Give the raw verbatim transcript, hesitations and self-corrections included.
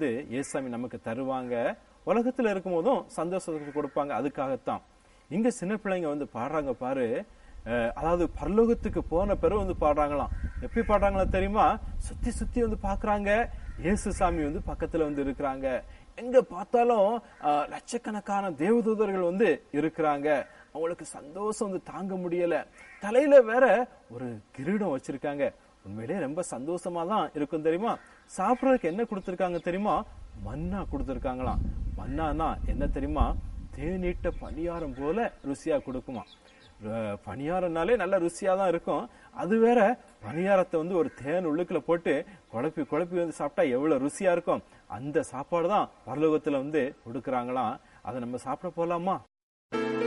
வந்து இயேசுசாமி நமக்கு தருவாங்க. உலகத்துல இருக்கும் போதும் சந்தோஷத்துக்கு கொடுப்பாங்க. அதுக்காகத்தான் இங்க சின்ன பிள்ளைங்க வந்து பாடுறாங்க பாரு. அதாவது பரலோகத்துக்கு போன பிறகு வந்து பாடுறாங்களாம். எப்படி பாடுறாங்களா தெரியுமா? சுத்தி சுத்தி வந்து பாக்குறாங்க, இயேசுசாமி வந்து பக்கத்துல வந்து இருக்கிறாங்க. எங்க பார்த்தாலும் லட்சக்கணக்கான தேவதூதர்கள் வந்து இருக்கிறாங்க. அவங்களுக்கு சந்தோஷம் வந்து தாங்க முடியல. தலையில வேற ஒரு கிரீடம் வச்சிருக்காங்க. உண்மையிலேயே ரொம்ப சந்தோஷமா தான் இருக்கும் தெரியுமா? சாப்பிடறதுக்கு என்ன கொடுத்திருக்காங்க தெரியுமா? மன்னா கொடுத்திருக்காங்களாம். மன்னானா என்ன தெரியுமா? தேநீட்ட பணியாரம் போல ருசியா கொடுக்குமா. பணியாரம்னாலே நல்ல ருசியா தான் இருக்கும். அது வேற பணியாரத்தை வந்து ஒரு தேன் உள்ளுக்குள்ள போட்டு குழப்பி குழப்பி வந்து சாப்பிட்டா எவ்வளவு ருசியா இருக்கும். அந்த சாப்பாடு தான் பரலோகத்துல வந்து கொடுக்கறாங்களாம். அதை நம்ம சாப்பிட போலாமா?